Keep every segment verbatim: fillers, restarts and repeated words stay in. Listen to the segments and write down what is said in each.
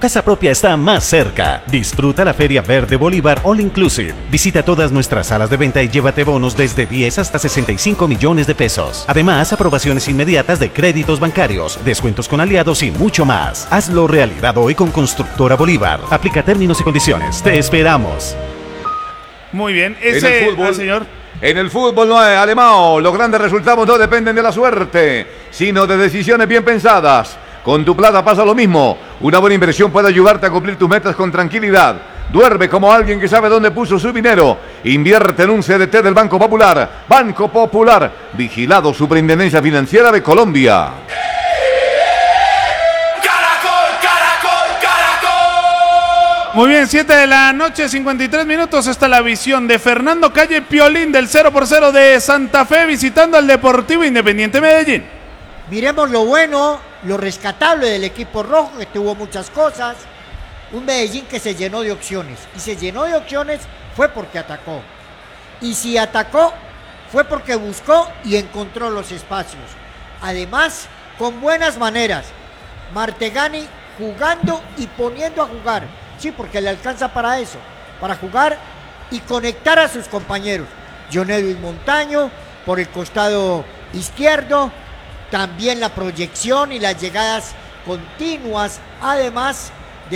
casa propia está más cerca. Disfruta la Feria Verde Bolívar All Inclusive. Visita todas nuestras salas de venta y llévate bonos desde diez hasta sesenta y cinco millones de pesos. Además, aprobaciones inmediatas de créditos bancarios, descuentos con aliados y mucho más. Hazlo realidad hoy con Constructora Bolívar. Aplica términos y condiciones. Te esperamos. Muy bien. Ese, en el fútbol, ah, señor. En el fútbol no es alemán. Los grandes resultados no dependen de la suerte, sino de decisiones bien pensadas. Con tu plata pasa lo mismo. Una buena inversión puede ayudarte a cumplir tus metas con tranquilidad. Duerme como alguien que sabe dónde puso su dinero. Invierte en un C D T del Banco Popular. Banco Popular, vigilado Superintendencia Financiera de Colombia. Muy bien, siete de la noche, cincuenta y tres minutos. Está la visión de Fernando Calle Piolín del cero por cero de Santa Fe visitando al Deportivo Independiente Medellín. Miremos lo bueno, lo rescatable del equipo rojo, que tuvo muchas cosas. Un Medellín que se llenó de opciones. Y se llenó de opciones fue porque atacó. Y si atacó, fue porque buscó y encontró los espacios. Además, con buenas maneras. Martegani jugando y poniendo a jugar. Sí, porque le alcanza para eso. Para jugar y conectar a sus compañeros. John Edwin Montaño por el costado izquierdo. También la proyección y las llegadas continuas, además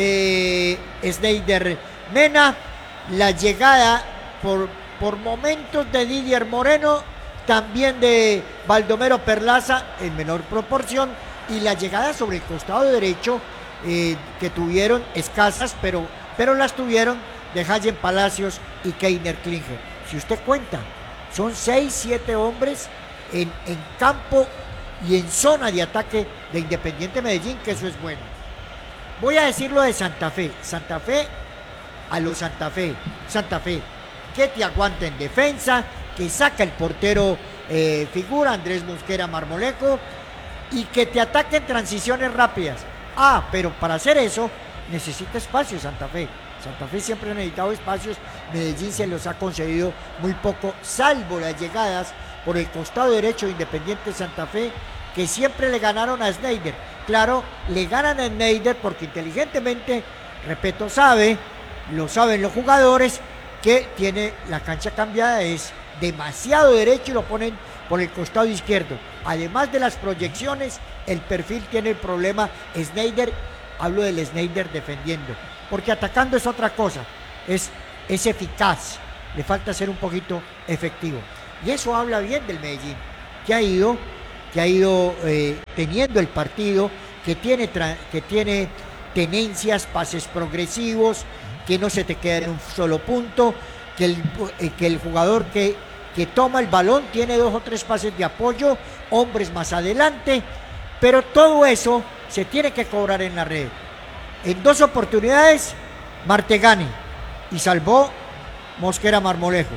de Sneijder Mena, la llegada por, por momentos de Didier Moreno, también de Baldomero Perlaza en menor proporción, y la llegada sobre el costado derecho eh, que tuvieron escasas, pero, pero las tuvieron de Hayen Palacios y Keiner Klinger. Si usted cuenta, son seis, siete hombres en, en campo y en zona de ataque de Independiente Medellín, que eso es bueno. Voy a decirlo de Santa Fe. Santa Fe, a los Santa Fe. Santa Fe, que te aguanta en defensa, que saca el portero eh, figura, Andrés Mosquera Marmolejo, y que te ataque en transiciones rápidas. Ah, pero para hacer eso, necesita espacio Santa Fe. Santa Fe siempre ha necesitado espacios, Medellín se los ha concedido muy poco, salvo las llegadas por el costado derecho de Independiente Santa Fe, que siempre le ganaron a Sneijder. Claro, le ganan a Sneijder porque inteligentemente, repito, sabe, lo saben los jugadores, que tiene la cancha cambiada, es demasiado derecho y lo ponen por el costado izquierdo. Además de las proyecciones, el perfil tiene el problema Sneijder, hablo del Sneijder defendiendo, porque atacando es otra cosa, es, es eficaz, le falta ser un poquito efectivo. Y eso habla bien del Medellín, que ha ido, que ha ido eh, teniendo el partido, que tiene, tra- que tiene tenencias, pases progresivos, que no se te queda en un solo punto, que el, eh, que el jugador que, que toma el balón tiene dos o tres pases de apoyo, hombres más adelante, pero todo eso se tiene que cobrar en la red. En dos oportunidades, Martegani, y salvó Mosquera Marmolejo.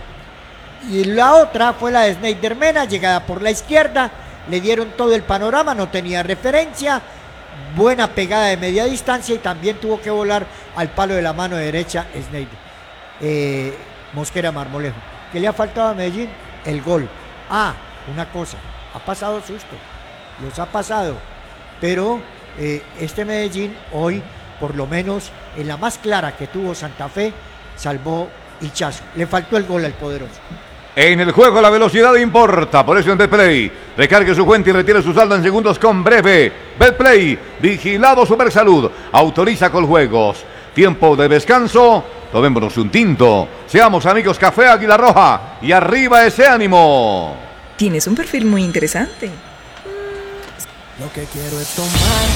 Y la otra fue la de Sneijder Mena, llegada por la izquierda, le dieron todo el panorama, no tenía referencia, buena pegada de media distancia y también tuvo que volar al palo de la mano derecha Sneijder, eh, Mosquera Marmolejo. ¿Qué le ha faltado a Medellín? El gol. Ah, una cosa, ha pasado susto, los ha pasado, pero eh, este Medellín hoy, por lo menos en la más clara que tuvo Santa Fe, salvó Hichazo. Le faltó el gol al poderoso. En el juego la velocidad importa, por eso en Betplay recargue su cuenta y retire su saldo en segundos con Breve. Betplay, vigilado Supersalud, autoriza con juegos. Tiempo de descanso, tomémonos un tinto. Seamos amigos Café Águila Roja y arriba ese ánimo. Tienes un perfil muy interesante. Lo que quiero es tomar